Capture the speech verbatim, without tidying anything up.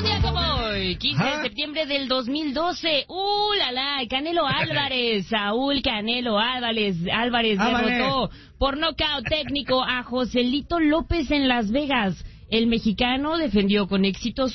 Un día como hoy, quince de septiembre del dos mil doce. ¡Uh, la la! Canelo Álvarez, Saúl Canelo Álvarez, Álvarez derrotó por nocaut técnico a Joselito López en Las Vegas. El mexicano defendió con éxito